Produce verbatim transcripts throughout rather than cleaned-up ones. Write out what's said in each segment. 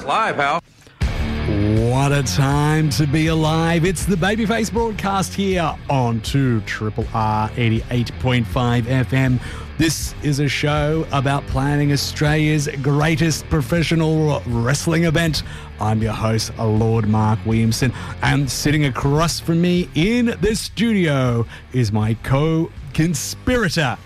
Live, pal. What a time to be alive. It's the Babyface broadcast here on two R R R eighty-eight point five F M. This is a show about planning Australia's greatest professional wrestling event. I'm your host, Lord Mark Williamson, and sitting across from me in the studio is my co-conspirator,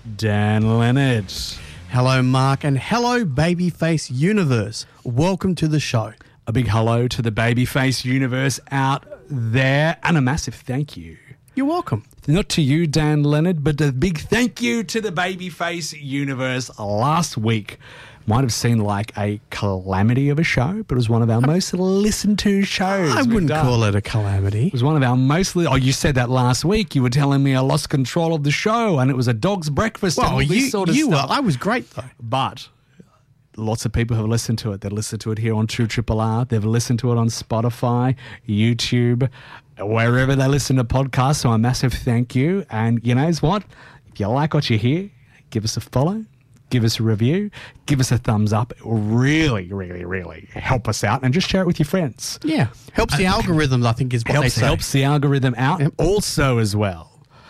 Dan Leonard. Hello, Mark, and hello, Babyface Universe. Welcome to the show. A big hello to the Babyface universe out there, and a massive thank you. You're welcome. Not to you, Dan Leonard, but a big thank you to the Babyface universe. Last week might have seemed like a calamity of a show, but it was one of our most listened to shows. I wouldn't call it a calamity. It was one of our most... Li- oh, you said that last week. You were telling me I lost control of the show, and it was a dog's breakfast Well, and all this you, sort of you stuff. were. I was great, though. But... lots of people have listened to it. They've listened to it here on two R R R. They've listened to it on Spotify, YouTube, wherever they listen to podcasts. So a massive thank you. And you know what? If you like what you hear, give us a follow, give us a review, give us a thumbs up. It will really, really, really help us out. And just share it with your friends. Yeah. Helps the algorithms, I think, is what helps, they say. Helps the algorithm out. Yep. Also as well,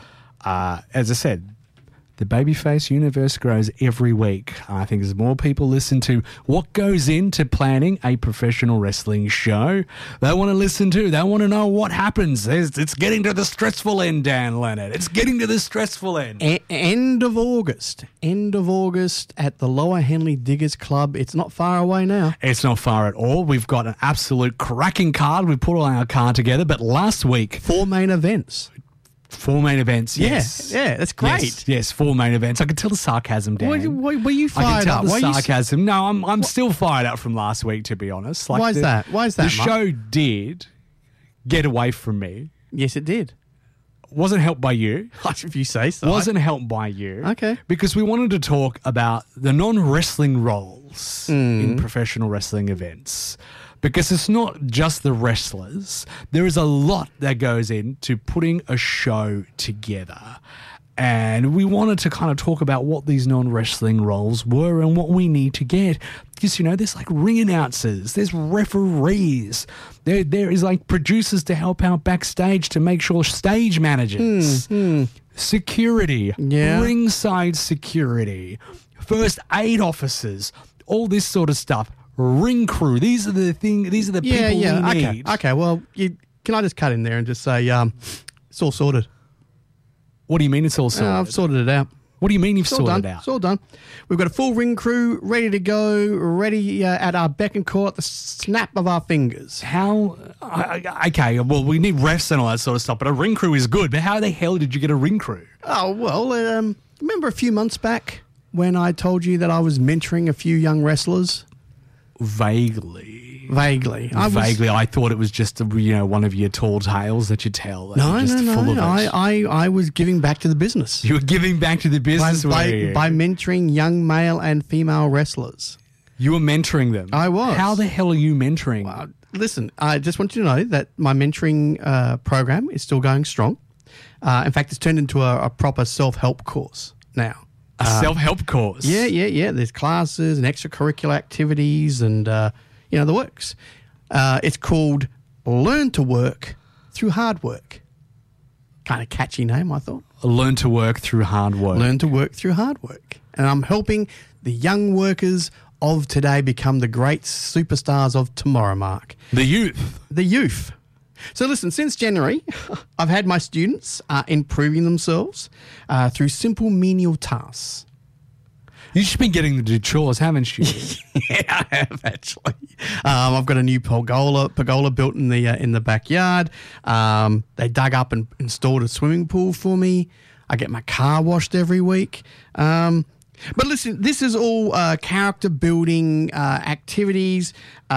uh, as I said, the Babyface universe grows every week. I think as more people listen to what goes into planning a professional wrestling show, they want to listen to, they want to know what happens. It's, it's getting to the stressful end, Dan Leonard. It's getting to the stressful end. A- end of August. End of August at the Lower Henley Diggers Club. It's not far away now. It's not far at all. We've got an absolute cracking card. We put all our card together, but last week... Four main events. Four main events, yes. Yeah, yeah, that's great. Yes, yes, four main events. I could tell the sarcasm, Dan. Were, were, were you I fired can tell up? the Why are you- sarcasm. No, I'm I'm still fired up from last week, to be honest. Like Why is the, that? Why is that, The Mark? show did get away from me. Yes, it did. Wasn't helped by you. If you say so. Wasn't helped by you. Okay. Because we wanted to talk about the non-wrestling roles Hmm. in professional wrestling events. Because it's not just the wrestlers. There is a lot that goes into putting a show together. And we wanted to kind of talk about what these non-wrestling roles were and what we need to get. Because, you know, there's like ring announcers, there's referees, there there is like producers to help out backstage to make sure stage managers, security, Yeah. ringside security, first aid officers, all this sort of stuff. Ring crew. These are the thing. These are the Yeah, people yeah. we Okay. need. Okay. Well, you, can I just cut in there and just say, um, it's all sorted. What do you mean it's all sorted? Uh, I've sorted it out. what do you mean you've It's all sorted done. it out? It's all done. We've got a full ring crew ready to go, ready uh, at our beck and call at the snap of our fingers. How? I- I- Okay. Well, we need refs and all that sort of stuff, but a ring crew is good. But how the hell did you get a ring crew? Oh, well, um, remember a few months back when I told you that I was mentoring a few young wrestlers? Vaguely. Vaguely. I was, Vaguely. I thought it was just you know one of your tall tales that you tell. that No, you're just no, full no. of it. I, I, I was giving back to the business. You were giving back to the By, business. were by, you? by mentoring young male and female wrestlers. You were mentoring them. I was. How the hell are you mentoring? Uh, listen, I just want you to know that my mentoring uh, program is still going strong. Uh, in fact, it's turned into a, a proper self-help course now. a self-help course. Yeah, yeah, yeah. There's classes and extracurricular activities and, uh, you know, the works. Uh, it's called Learn to Work Through Hard Work. Kind of catchy name, I thought. Learn to work through hard work. Learn to Work Through Hard Work. And I'm helping the young workers of today become the great superstars of tomorrow, Mark. The youth. The youth. So listen, since January, I've had my students uh, improving themselves uh, through simple menial tasks. You've just been getting to do chores, haven't you? Yeah, I have actually. Um, I've got a new pergola pergola built in the uh, in the backyard. Um, they dug up and installed a swimming pool for me. I get my car washed every week. Um, but listen, this is all uh, character building uh, activities.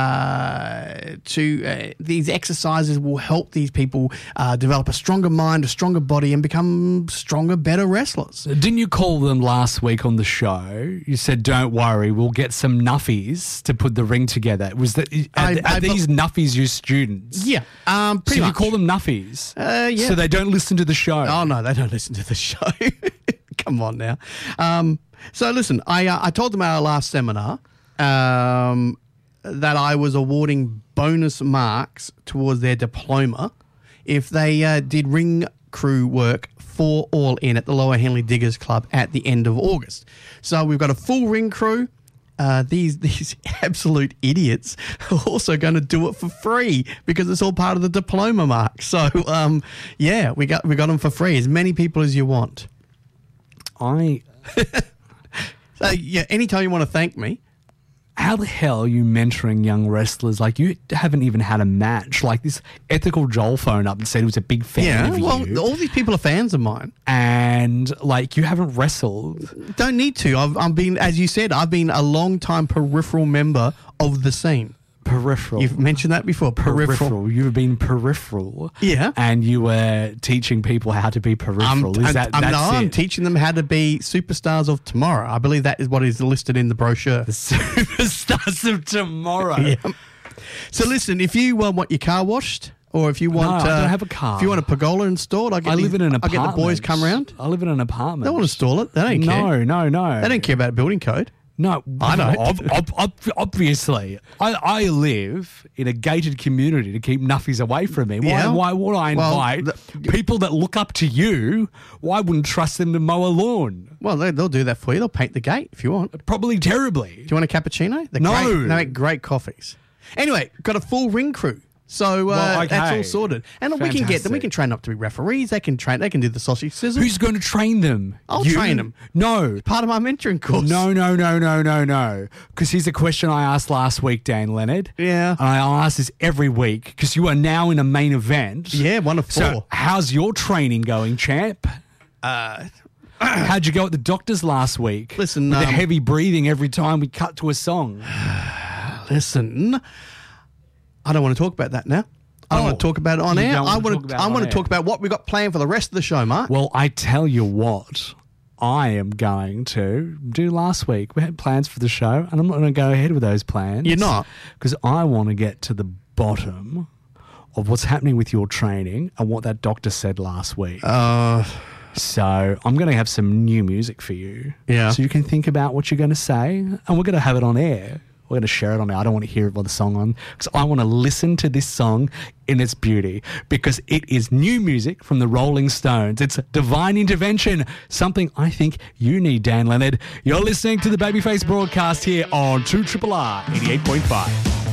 Uh, to uh, these exercises will help these people uh, develop a stronger mind, a stronger body, and become stronger, better wrestlers. Didn't you call them last week on the show? You said, "Don't worry, we'll get some nuffies to put the ring together." Was that are, I- are I- these nuffies your students? Yeah, um, So pretty you much. call them nuffies? Uh, yeah. So they don't listen to the show. Oh no, they don't listen to the show. Come on now. Um, so listen, I uh, I told them at our last seminar. Um, that I was awarding bonus marks towards their diploma if they uh, did ring crew work for All In at the Lower Henley Diggers Club at the end of August. So we've got a full ring crew. Uh, these these absolute idiots are also going to do it for free because it's all part of the diploma mark. So um, yeah, we got we got them for free. As many people as you want. I. So yeah, anytime you want to thank me. How the hell are you mentoring young wrestlers? Like, you haven't even had a match. Like, this Ethical Joel phoned up and said he was a big fan Yeah, of well, you. all these people are fans of mine. And, like, you haven't wrestled. Don't need to. I've, I've been, as you said, I've been a long-time peripheral member of the scene. Peripheral. You've mentioned that before. Peripheral. Peripheral. You've been peripheral. Yeah. And you were teaching people how to be peripheral. I'm, is that, I'm, that's no, I'm it? teaching them how to be superstars of tomorrow. I believe that is what is listed in the brochure. The superstars of tomorrow. Yeah. So listen, if you uh, want your car washed, or if you want, No, I uh, don't have a car. If you want a pergola installed, I get I live these- in an I apartment. get the boys come round. I live in an apartment. They want to install it. They don't care. No, no, no. They don't care about building code. No, I don't. ob- ob- ob- obviously, I, I live in a gated community to keep nuffies away from me. Why, Yeah. why would I Well, invite the- people that look up to you? Why wouldn't trust them to mow a lawn? Well, they, they'll do that for you. They'll paint the gate if you want. Probably terribly. Do you want a cappuccino? They're No. Great. They make great coffees. Anyway, got a full ring crew. So uh, Well, that's okay. all sorted. And we can get them. We Fantastic. can train up to be referees. They can train. They can do the sausage sizzle. Who's going to train them? I'll You? train them. No. Part of my mentoring course. No, no, no, no, no, no. Because here's a question I asked last week, Dan Leonard. Yeah. And I ask this every week because you are now in a main event. Yeah, one of four. So, how's your training going, champ? Uh, How'd you go at the doctors last week? Listen, with the um, heavy breathing every time we cut to a song. listen, I don't want to talk about that now. I don't Oh, want to talk about it on you air. don't I want to want talk to. about I it on want to air. talk about what we got planned for the rest of the show, Mark. Well, I tell you what, I am going to do last week. We had plans for the show, and I'm not going to go ahead with those plans. You're not? Because I want to get to the bottom of what's happening with your training and what that doctor said last week. Uh, So I'm going to have some new music for you. Yeah. So you can think about what you're going to say, and we're going to have it on air. We're going to share it on air. I don't want to hear it while the song on because I want to listen to this song in its beauty because it is new music from the Rolling Stones. It's Divine Intervention, something I think you need, Dan Leonard. You're listening to the Babyface broadcast here on two R R R eighty-eight point five.